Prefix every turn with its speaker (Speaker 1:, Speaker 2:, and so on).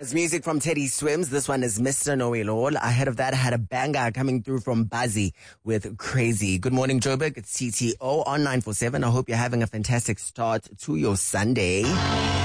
Speaker 1: It's music from Teddy Swims. This one is Mr. Know It All. Ahead of that, I had a banger coming through from Buzzy with Crazy. Good morning, Joburg. It's TTO on 947. I hope you're having a fantastic start to your Sunday.